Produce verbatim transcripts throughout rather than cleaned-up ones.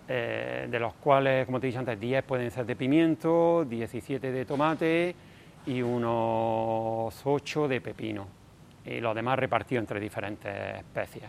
eh, de los cuales, como te he dicho antes, diez pueden ser de pimiento, diecisiete de tomate y unos ocho de pepino, y los demás repartidos entre diferentes especies.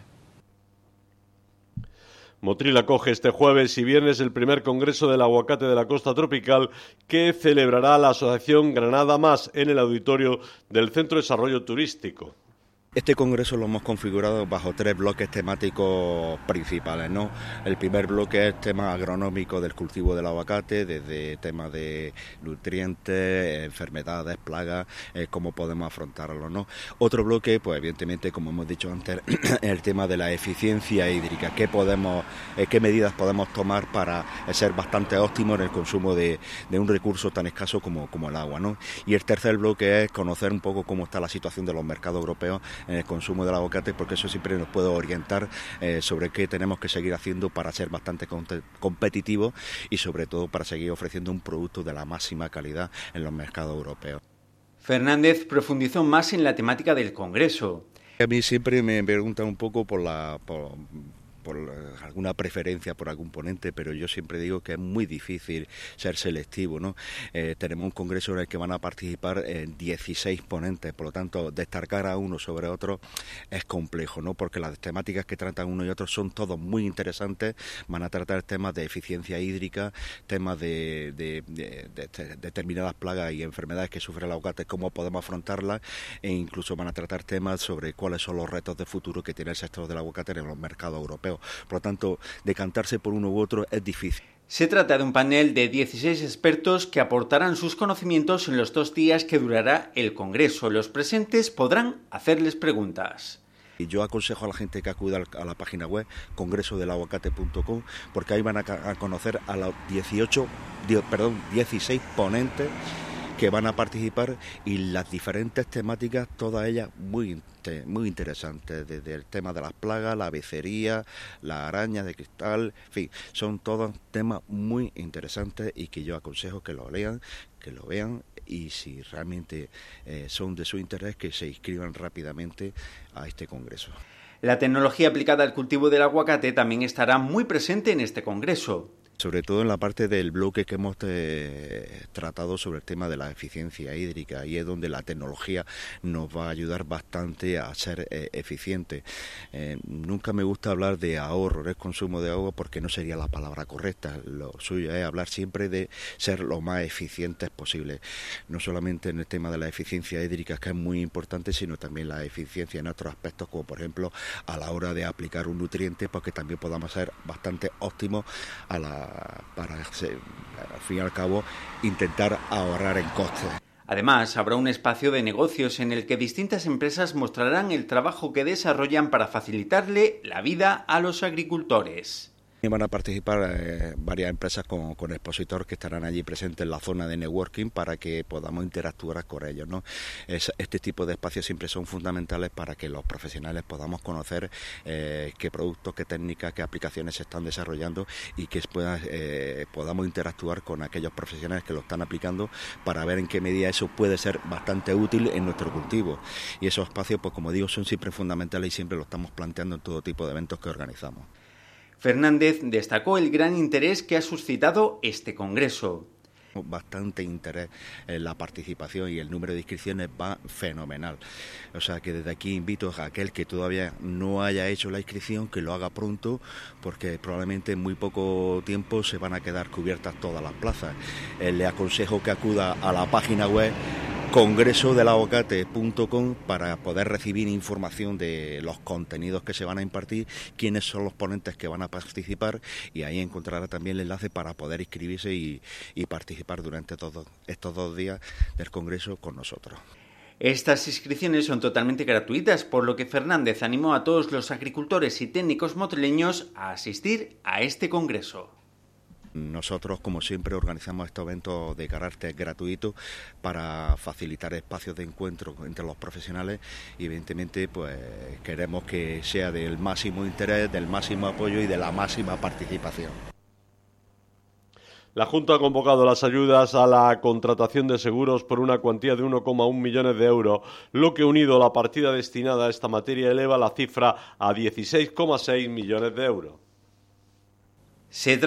Motril acoge este jueves y viernes el primer Congreso del Aguacate de la Costa Tropical que celebrará la Asociación Granada Más en el auditorio del Centro de Desarrollo Turístico. Este congreso lo hemos configurado bajo tres bloques temáticos principales, ¿no? El primer bloque es tema agronómico del cultivo del aguacate, desde temas de nutrientes, enfermedades, plagas, eh, cómo podemos afrontarlo, ¿no? Otro bloque, pues evidentemente, como hemos dicho antes, es el tema de la eficiencia hídrica, qué podemos, eh, qué medidas podemos tomar para ser bastante óptimos en el consumo de, de un recurso tan escaso como, como el agua, ¿no? Y el tercer bloque es conocer un poco cómo está la situación de los mercados europeos en el consumo del aguacate, porque eso siempre nos puede orientar eh, sobre qué tenemos que seguir haciendo para ser bastante competitivos y sobre todo para seguir ofreciendo un producto de la máxima calidad en los mercados europeos. Fernández profundizó más en la temática del Congreso. A mí siempre me preguntan un poco por la... Por, por alguna preferencia por algún ponente, pero yo siempre digo que es muy difícil ser selectivo, ¿no? Eh, tenemos un congreso en el que van a participar eh, dieciséis ponentes, por lo tanto, destacar a uno sobre otro es complejo, ¿no? Porque las temáticas que tratan uno y otro son todos muy interesantes, van a tratar temas de eficiencia hídrica, temas de, de, de, de, de determinadas plagas y enfermedades que sufre el aguacate, cómo podemos afrontarlas, e incluso van a tratar temas sobre cuáles son los retos de futuro que tiene el sector del aguacate en los mercados europeos. Por lo tanto, decantarse por uno u otro es difícil. Se trata de un panel de dieciséis expertos que aportarán sus conocimientos en los dos días que durará el Congreso. Los presentes podrán hacerles preguntas. Y yo aconsejo a la gente que acuda a la página web congreso del aguacate punto com, porque ahí van a conocer a los dieciocho, perdón, dieciséis ponentes que van a participar, y las diferentes temáticas, todas ellas muy, muy interesantes, desde el tema de las plagas, la becería, las arañas de cristal, en fin, son todos temas muy interesantes y que yo aconsejo que lo lean, que lo vean, y si realmente eh, son de su interés, que se inscriban rápidamente a este congreso. La tecnología aplicada al cultivo del aguacate también estará muy presente en este congreso. Sobre todo en la parte del bloque que hemos eh, tratado sobre el tema de la eficiencia hídrica, y es donde la tecnología nos va a ayudar bastante a ser eh, eficiente. Eh, nunca me gusta hablar de ahorro, del consumo de agua, porque no sería la palabra correcta. Lo suyo es hablar siempre de ser lo más eficientes posible, no solamente en el tema de la eficiencia hídrica, que es muy importante, sino también la eficiencia en otros aspectos, como por ejemplo a la hora de aplicar un nutriente, porque también podamos ser bastante óptimos a la para, al fin y al cabo, intentar ahorrar en costes. Además, habrá un espacio de negocios en el que distintas empresas mostrarán el trabajo que desarrollan para facilitarle la vida a los agricultores. Van a participar eh, varias empresas con, con expositores que estarán allí presentes en la zona de networking para que podamos interactuar con ellos, ¿no? Es, este tipo de espacios siempre son fundamentales para que los profesionales podamos conocer eh, qué productos, qué técnicas, qué aplicaciones se están desarrollando, y que pueda, eh, podamos interactuar con aquellos profesionales que lo están aplicando para ver en qué medida eso puede ser bastante útil en nuestro cultivo. Y esos espacios, pues como digo, son siempre fundamentales y siempre lo estamos planteando en todo tipo de eventos que organizamos. Fernández destacó el gran interés que ha suscitado este congreso. Bastante interés en la participación, y el número de inscripciones va fenomenal. O sea que desde aquí invito a aquel que todavía no haya hecho la inscripción que lo haga pronto, porque probablemente en muy poco tiempo se van a quedar cubiertas todas las plazas. Eh, le aconsejo que acuda a la página web congreso del aguacate punto com para poder recibir información de los contenidos que se van a impartir, quiénes son los ponentes que van a participar, y ahí encontrará también el enlace para poder inscribirse y, y participar durante todos estos dos días del congreso con nosotros. Estas inscripciones son totalmente gratuitas, por lo que Fernández animó a todos los agricultores y técnicos motrileños a asistir a este congreso. Nosotros, como siempre, organizamos estos eventos de carácter gratuito para facilitar espacios de encuentro entre los profesionales, y evidentemente pues queremos que sea del máximo interés, del máximo apoyo y de la máxima participación. La Junta ha convocado las ayudas a la contratación de seguros por una cuantía de uno coma uno millones de euros, lo que, unido a la partida destinada a esta materia, eleva la cifra a dieciséis coma seis millones de euros. Se